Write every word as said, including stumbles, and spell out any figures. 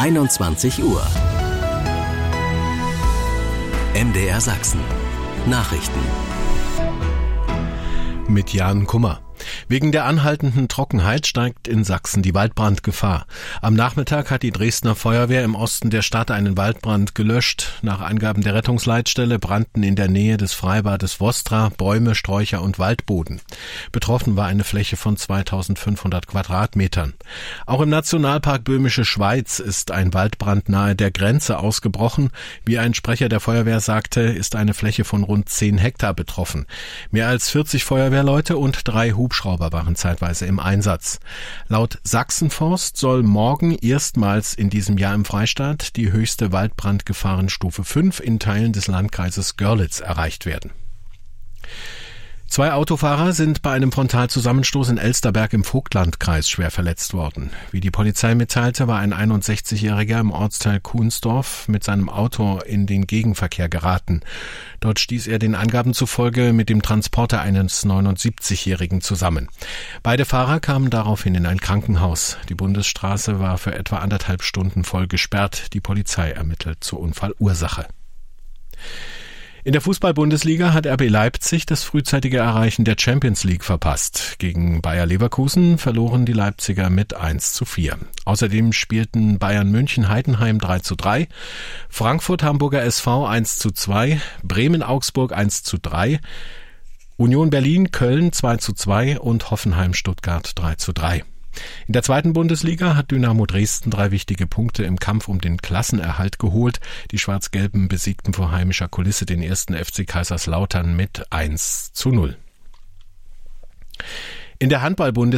einundzwanzig Uhr. M D R Sachsen. Nachrichten. Mit Jan Kummer. Wegen der anhaltenden Trockenheit steigt in Sachsen die Waldbrandgefahr. Am Nachmittag hat die Dresdner Feuerwehr im Osten der Stadt einen Waldbrand gelöscht. Nach Angaben der Rettungsleitstelle brannten in der Nähe des Freibades Vostra Bäume, Sträucher und Waldboden. Betroffen war eine Fläche von zweitausendfünfhundert Quadratmetern. Auch im Nationalpark Böhmische Schweiz ist ein Waldbrand nahe der Grenze ausgebrochen. Wie ein Sprecher der Feuerwehr sagte, ist eine Fläche von rund zehn Hektar betroffen. Mehr als vierzig Feuerwehrleute und drei Hubschrauber waren zeitweise im Einsatz. Laut Sachsenforst soll morgen erstmals in diesem Jahr im Freistaat die höchste Waldbrandgefahrenstufe fünf in Teilen des Landkreises Görlitz erreicht werden. Zwei Autofahrer sind bei einem Frontalzusammenstoß in Elsterberg im Vogtlandkreis schwer verletzt worden. Wie die Polizei mitteilte, war ein einundsechzigjähriger im Ortsteil Kuhnsdorf mit seinem Auto in den Gegenverkehr geraten. Dort stieß er den Angaben zufolge mit dem Transporter eines neunundsiebzigjährigen zusammen. Beide Fahrer kamen daraufhin in ein Krankenhaus. Die Bundesstraße war für etwa anderthalb Stunden voll gesperrt. Die Polizei ermittelt zur Unfallursache. In der Fußball-Bundesliga hat R B Leipzig das frühzeitige Erreichen der Champions League verpasst. Gegen Bayer Leverkusen verloren die Leipziger mit eins zu vier. Außerdem spielten Bayern München Heidenheim drei zu drei, Frankfurt Hamburger S V eins zu zwei, Bremen Augsburg eins zu drei, Union Berlin Köln zwei zu zwei und Hoffenheim Stuttgart drei zu drei. In der zweiten Bundesliga hat Dynamo Dresden drei wichtige Punkte im Kampf um den Klassenerhalt geholt. Die Schwarz-Gelben besiegten vor heimischer Kulisse den ersten F C Kaiserslautern mit eins zu null. In der Handball-Bundesliga